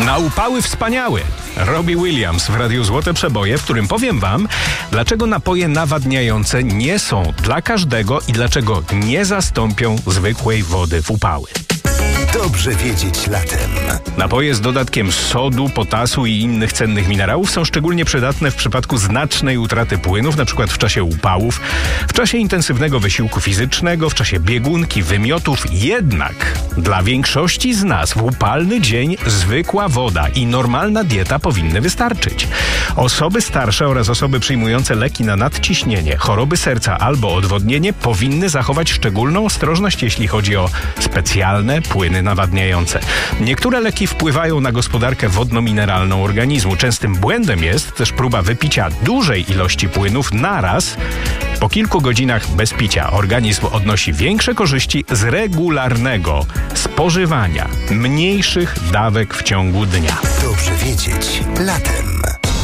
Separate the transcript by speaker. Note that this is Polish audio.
Speaker 1: Na upały wspaniały. Robbie Williams w Radiu Złote Przeboje, w którym powiem wam, dlaczego napoje nawadniające nie są dla każdego i dlaczego nie zastąpią zwykłej wody w upały.
Speaker 2: Dobrze wiedzieć latem.
Speaker 1: Napoje z dodatkiem sodu, potasu i innych cennych minerałów są szczególnie przydatne w przypadku znacznej utraty płynów, np. w czasie upałów, w czasie intensywnego wysiłku fizycznego, w czasie biegunki, wymiotów. Jednak dla większości z nas w upalny dzień zwykła woda i normalna dieta powinny wystarczyć. Osoby starsze oraz osoby przyjmujące leki na nadciśnienie, choroby serca albo odwodnienie powinny zachować szczególną ostrożność, jeśli chodzi o specjalne płyny nawadniające. Niektóre leki wpływają na gospodarkę wodno-mineralną organizmu. Częstym błędem jest też próba wypicia dużej ilości płynów naraz. Po kilku godzinach bez picia organizm odnosi większe korzyści z regularnego spożywania mniejszych dawek w ciągu dnia.
Speaker 2: Dobrze wiedzieć latem.